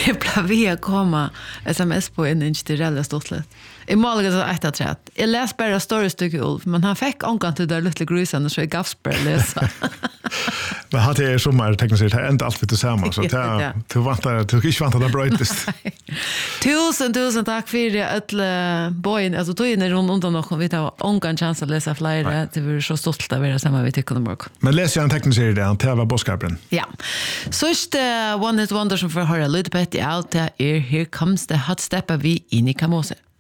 Det blir komma SMS på en inch till rella stortlet. I målet så ett att rätt. Jag läste bara story stycke Ulf, men han fick ångan till där lite grusen och så gafsper läsa. Men hade jag sommar tekniskt sett inte allt för det samma så du vantar du inte vantar det brightest. Tusen tack för det alla boyen alltså då är runt undan och vi tar ångan chans att läsa fler det blir så stolt av det samma vi tycker om morgon. Men läs jag en teknisk serie där det var boskapen. Ja. Så är One Hit Wonder som för höra lite på ett out there here comes the hot step vi in i Kamose.